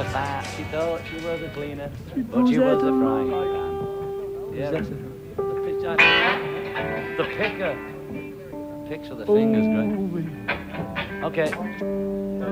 the bat. She thought she was a cleaner, but she was a frying pan. Yeah, the pitch. The picker. Picks with the fingers, great. Okay.